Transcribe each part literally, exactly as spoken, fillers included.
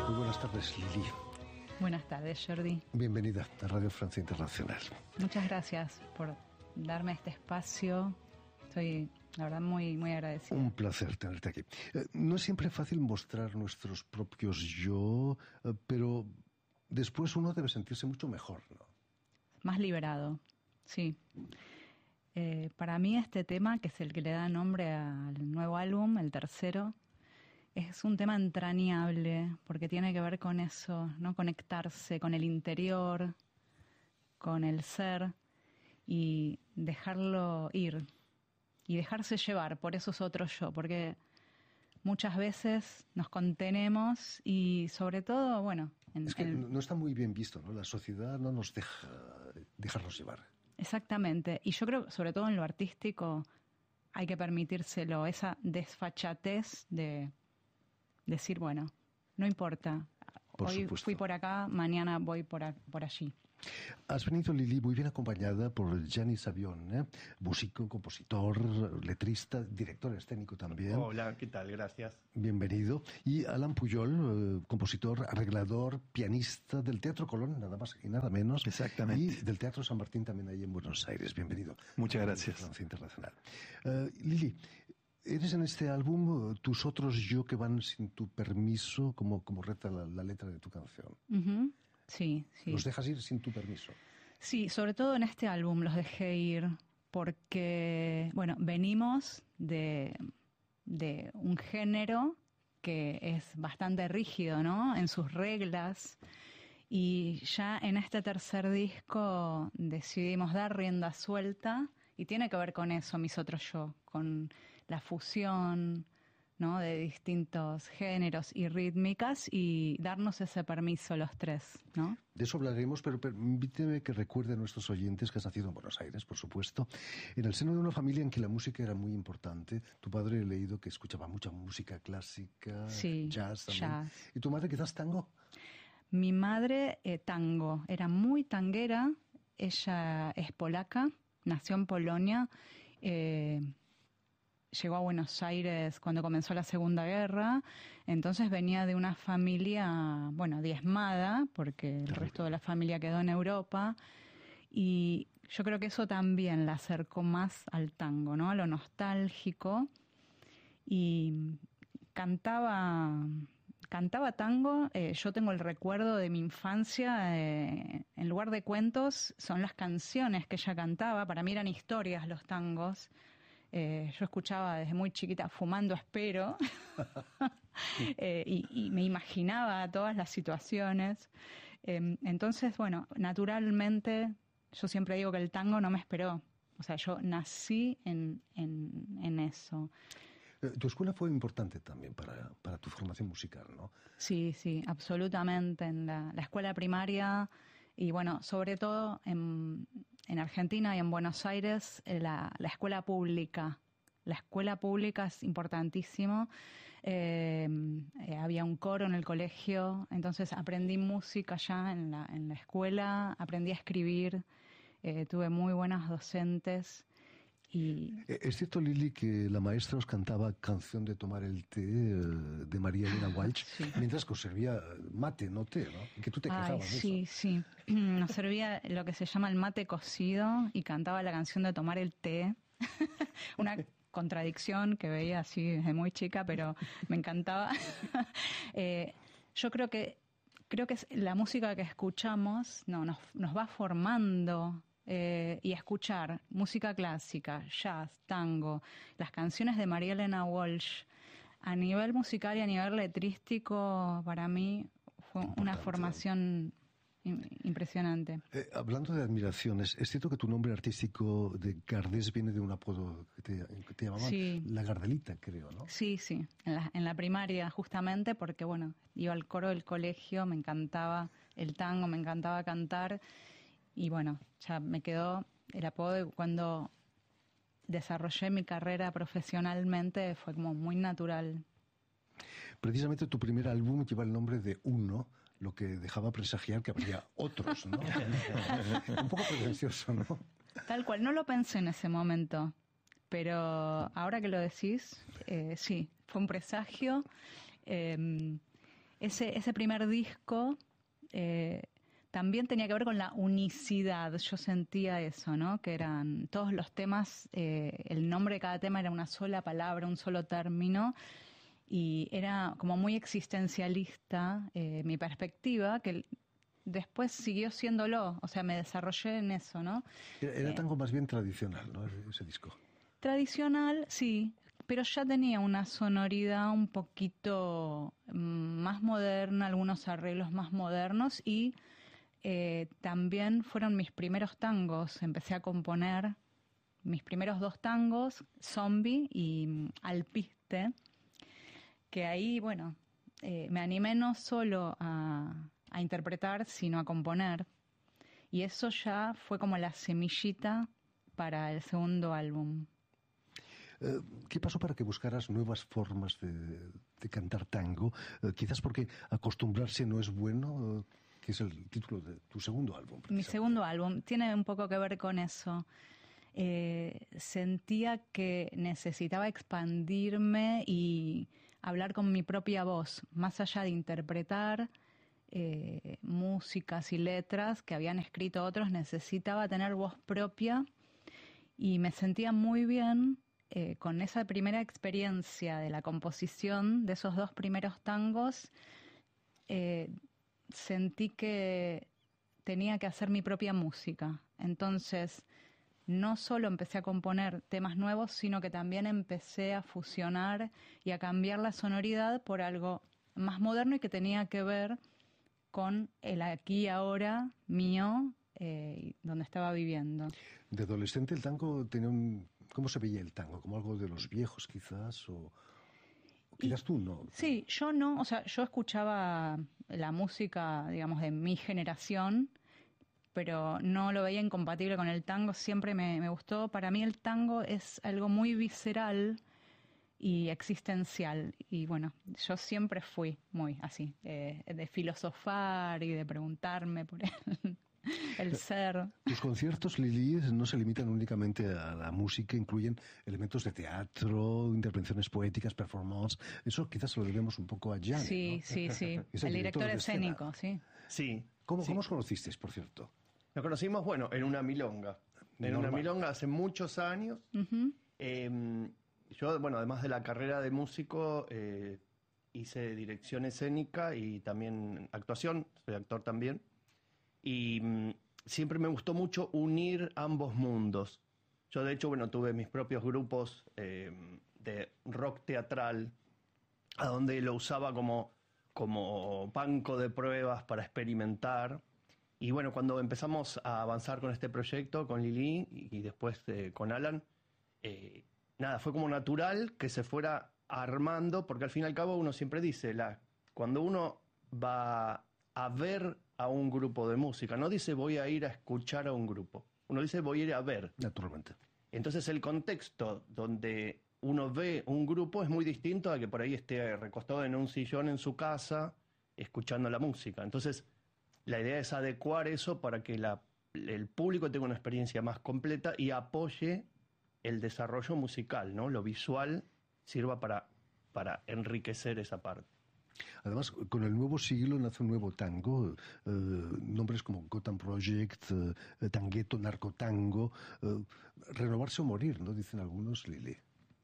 Muy buenas tardes, Lili. Buenas tardes, Jordi. Bienvenida a Radio Francia Internacional. Muchas gracias por darme este espacio. Estoy, la verdad, muy, muy agradecida. Un placer tenerte aquí. Eh, no es siempre fácil mostrar nuestros propios yo, eh, pero después uno debe sentirse mucho mejor, ¿no? Más liberado, sí. Eh, para mí este tema, que es el que le da nombre al nuevo álbum, el tercero, es un tema entrañable porque tiene que ver con eso, ¿no? Conectarse con el interior, con el ser y dejarlo ir y dejarse llevar por esos otros yo, porque muchas veces nos contenemos y sobre todo, bueno... En, es que en... no está muy bien visto, ¿no? La sociedad no nos deja dejarnos llevar. Exactamente, y yo creo, sobre todo en lo artístico, hay que permitírselo, esa desfachatez de decir, bueno, no importa, por hoy supuesto. Fui por acá, mañana voy por, a, por allí. Has venido, Lili, muy bien acompañada por Gianni Savion, ¿eh? Músico, compositor, letrista, director escénico también. Hola, ¿qué tal? Gracias. Bienvenido. Y Alan Puyol, eh, compositor, arreglador, pianista del Teatro Colón, nada más y nada menos. Exactamente. Y del Teatro San Martín también ahí en Buenos Aires. Bienvenido. Muchas gracias. Francia Internacional. Uh, Lili, eres en este álbum tus otros yo que van sin tu permiso, como, como reta la, la letra de tu canción. Uh-huh. Sí, sí. Los dejas ir sin tu permiso. Sí, sobre todo en este álbum los dejé ir porque, bueno, venimos de, de un género que es bastante rígido, ¿no? En sus reglas. Y ya en este tercer disco decidimos dar rienda suelta y tiene que ver con eso, mis otros yo, con la fusión, ¿no? De distintos géneros y rítmicas y darnos ese permiso los tres, ¿no? De eso hablaremos, pero permíteme que recuerde a nuestros oyentes que has nacido en Buenos Aires, por supuesto, en el seno de una familia en que la música era muy importante. Tu padre, he leído que escuchaba mucha música clásica, sí, jazz también. Jazz. ¿Y tu madre quizás tango? Mi madre, eh, tango, era muy tanguera, ella es polaca, nació en Polonia, eh, llegó a Buenos Aires cuando comenzó la Segunda Guerra, entonces venía de una familia, bueno, diezmada, porque el resto de la familia quedó en Europa, y yo creo que eso también la acercó más al tango, ¿no? A lo nostálgico, y cantaba... Cantaba tango, eh, yo tengo el recuerdo de mi infancia, eh, en lugar de cuentos, son las canciones que ella cantaba, para mí eran historias los tangos. Eh, yo escuchaba desde muy chiquita Fumando Espero eh, y, y me imaginaba todas las situaciones. Eh, entonces, bueno, naturalmente yo siempre digo que el tango no me esperó. O sea, yo nací en, en, en eso. Tu escuela fue importante también para, para tu formación musical, ¿no? Sí, sí, absolutamente. En la, la escuela primaria y, bueno, sobre todo en, en Argentina y en Buenos Aires, la, la escuela pública. La escuela pública es importantísimo. Eh, eh, había un coro en el colegio, entonces aprendí música ya en la, en la escuela, aprendí a escribir, eh, tuve muy buenas docentes. Y... ¿Es cierto, Lili, que la maestra os cantaba Canción de tomar el té de María Elena Walsh, sí, mientras que os servía mate, no té, ¿no? Y que tú te quejabas de sí, eso. Sí, sí. Nos servía lo que se llama el mate cocido y cantaba la canción de tomar el té. Una contradicción que veía así desde muy chica, pero me encantaba. eh, yo creo que creo que es la música que escuchamos no, nos, nos va formando. Eh, y escuchar música clásica, jazz, tango, las canciones de María Elena Walsh, a nivel musical y a nivel letrístico, para mí fue importante. Una formación impresionante. Eh, hablando de admiraciones, ¿es cierto que tu nombre artístico de Gardés viene de un apodo que te, que te llamaban? Sí. La Gardelita, creo, ¿no? Sí, sí, en la, en la primaria justamente porque, bueno, iba al coro del colegio, me encantaba el tango, me encantaba cantar. Y bueno, ya me quedó el apodo cuando desarrollé mi carrera profesionalmente, fue como muy natural. Precisamente tu primer álbum lleva el nombre de Uno, lo que dejaba presagiar que habría otros, ¿no? Un poco pretencioso, ¿no? Tal cual, no lo pensé en ese momento, pero ahora que lo decís, eh, sí, fue un presagio. Eh, ese, ese primer disco eh, también tenía que ver con la unicidad. Yo sentía eso, ¿no? Que eran todos los temas, eh, el nombre de cada tema era una sola palabra, un solo término, y era como muy existencialista eh, mi perspectiva, que después siguió siéndolo, o sea, me desarrollé en eso, ¿no? Era, era Eh, tango más bien tradicional, ¿no? Ese disco. Tradicional, sí, pero ya tenía una sonoridad un poquito mm, más moderna, algunos arreglos más modernos, y eh, también fueron mis primeros tangos. Empecé a componer mis primeros dos tangos, Zombie y mm, Alpiste, que ahí, bueno, eh, me animé no solo a, a interpretar, sino a componer. Y eso ya fue como la semillita para el segundo álbum. Eh, ¿Qué pasó para que buscaras nuevas formas de, de cantar tango? Eh, quizás porque acostumbrarse no es bueno, eh, que es el título de tu segundo álbum. Mi segundo álbum tiene un poco que ver con eso. Eh, sentía que necesitaba expandirme y hablar con mi propia voz, más allá de interpretar eh, músicas y letras que habían escrito otros. Necesitaba tener voz propia y me sentía muy bien eh, con esa primera experiencia de la composición de esos dos primeros tangos. Eh, sentí que tenía que hacer mi propia música. Entonces, no solo empecé a componer temas nuevos, sino que también empecé a fusionar y a cambiar la sonoridad por algo más moderno y que tenía que ver con el aquí y ahora mío, eh, donde estaba viviendo. De adolescente el tango tenía un... ¿Cómo se veía el tango? ¿Como algo de los viejos quizás? ¿O, o quizás y, tú no? Sí, yo no. O sea, yo escuchaba la música, digamos, de mi generación, pero no lo veía incompatible con el tango. Siempre me, me gustó. Para mí el tango es algo muy visceral y existencial. Y bueno, yo siempre fui muy así, eh, de filosofar y de preguntarme por el, el ser. Tus conciertos, Lili, no se limitan únicamente a la música, incluyen elementos de teatro, intervenciones poéticas, performance. Eso quizás se lo debemos un poco a Jan. Sí, ¿no? sí, sí. El, el director, director escénico, sí. Sí. ¿Cómo, sí. ¿Cómo os conocisteis, por cierto? Nos conocimos, bueno, en una milonga. En Normal. una milonga hace muchos años. Uh-huh. Eh, yo, bueno, además de la carrera de músico, eh, hice dirección escénica y también actuación. Soy actor también. Y mm, siempre me gustó mucho unir ambos mundos. Yo, de hecho, bueno, tuve mis propios grupos eh, de rock teatral, a donde lo usaba como, como banco de pruebas para experimentar. Y bueno, cuando empezamos a avanzar con este proyecto, con Lili y después eh, con Alan, eh, nada, fue como natural que se fuera armando, porque al fin y al cabo uno siempre dice, la, cuando uno va a ver a un grupo de música, no dice voy a ir a escuchar a un grupo, uno dice voy a ir a ver. Naturalmente. Entonces el contexto donde uno ve un grupo es muy distinto a que por ahí esté recostado en un sillón en su casa escuchando la música. Entonces la idea es adecuar eso para que la, el público tenga una experiencia más completa y apoye el desarrollo musical, ¿no? Lo visual sirva para, para enriquecer esa parte. Además, con el nuevo siglo nace un nuevo tango, eh, nombres como Gotham Project, eh, Tangueto, Narcotango, eh, renovarse o morir, ¿no? Dicen algunos, Lili.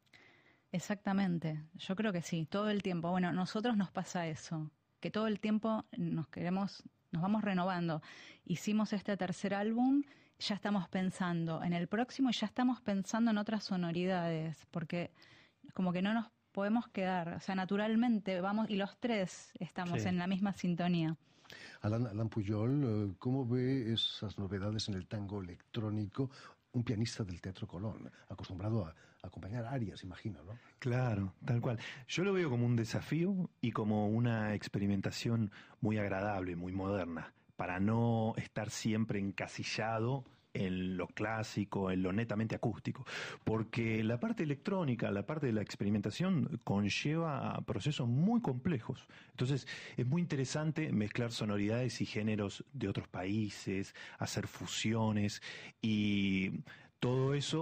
Exactamente, yo creo que sí, todo el tiempo. Bueno, a nosotros nos pasa eso, que todo el tiempo nos queremos, nos vamos renovando. Hicimos este tercer álbum, ya estamos pensando en el próximo y ya estamos pensando en otras sonoridades, porque como que no nos podemos quedar, o sea, naturalmente vamos, y los tres estamos sí. en la misma sintonía. Alan, Alan Pujol, ¿cómo ve esas novedades en el tango electrónico? Un pianista del Teatro Colón, acostumbrado a, a acompañar arias, imagino, ¿no? Claro, tal cual. Yo lo veo como un desafío y como una experimentación muy agradable, muy moderna, para no estar siempre encasillado en lo clásico, en lo netamente acústico, porque la parte electrónica, la parte de la experimentación conlleva procesos muy complejos. Entonces es muy interesante mezclar sonoridades y géneros de otros países, hacer fusiones y todo eso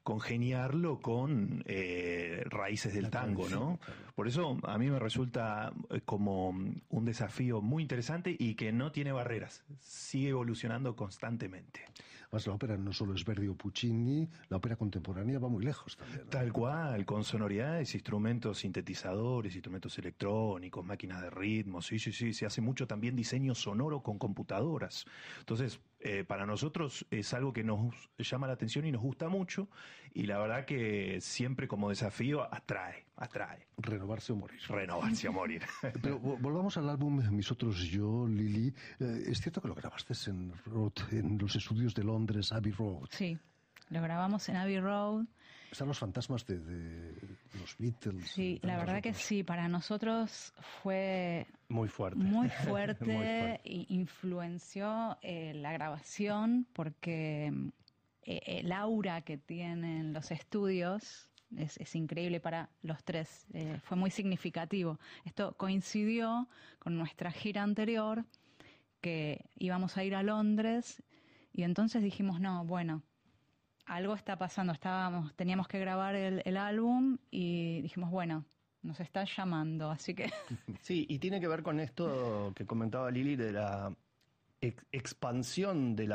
congeniarlo con eh, raíces del La tango, tradición, ¿no? claro. Por eso a mí me resulta eh, como un desafío muy interesante y que no tiene barreras, sigue evolucionando constantemente. Además, la ópera no solo es Verdi o Puccini, la ópera contemporánea va muy lejos también, ¿no? Tal cual, con sonoridades, instrumentos sintetizadores, instrumentos electrónicos, máquinas de ritmo, sí, sí, sí, se hace mucho también diseño sonoro con computadoras. Entonces, eh, para nosotros es algo que nos llama la atención y nos gusta mucho, y la verdad que siempre como desafío atrae, atrae. Renovarse o morir. Renovarse a morir. Pero vo- volvamos al álbum Mis Otros Yo, Lili. Eh, es cierto que lo grabaste en, Road, en los estudios de Londres, Abbey Road. Sí, lo grabamos en Abbey Road. Están los fantasmas de, de los Beatles. Sí, y la tantos verdad que otros. sí, para nosotros fue Muy fuerte. muy Muy fuerte fuerte. e influenció eh, la grabación porque eh, el aura que tienen los estudios es, es increíble para los tres, eh, fue muy significativo. Esto coincidió con nuestra gira anterior, que íbamos a ir a Londres y entonces dijimos, no, bueno, algo está pasando, estábamos, teníamos que grabar el, el álbum y dijimos, bueno, nos está llamando, así que... Sí, y tiene que ver con esto que comentaba Lili de la ex- expansión de la